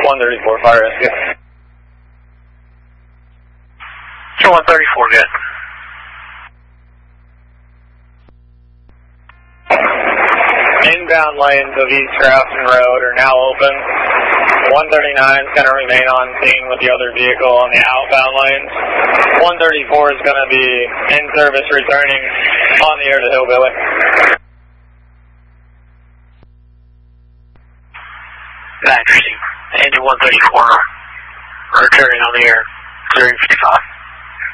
134, fire rescue. Sure, 134, good. Inbound lanes of East Grafton Road are now open. 139 is going to remain on scene with the other vehicle on the outbound lanes. 134 is going to be in service returning on the air to Hillbilly. Interesting. Engine 134 returning on the air, 055.